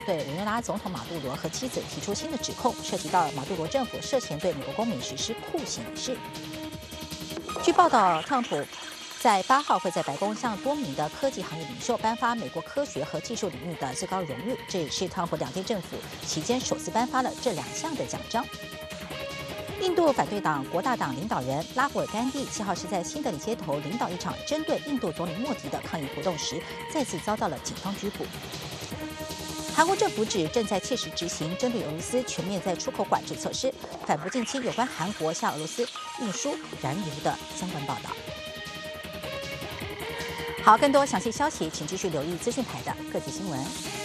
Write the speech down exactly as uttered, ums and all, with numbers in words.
对委内瑞拉总统马杜罗和妻子提出新的指控，涉及到马杜罗政府涉嫌对美国公民实施酷刑一事。据报道，特朗普在八号会在白宫向多名的科技行业领袖颁发美国科学和技术领域的最高荣誉，这也是特朗普两届政府期间首次颁发了这两项的奖章。印度反对党国大党领导人拉胡尔·甘地七号是在新德里街头领导一场针对印度总理莫迪的抗议活动时，再次遭到了警方拘捕。韩国政府指正在切实执行针对俄罗斯全面在出口管制措施，反驳近期有关韩国向俄罗斯运输燃油的相关报道。好，更多详细消息请继续留意资讯台的各级新闻。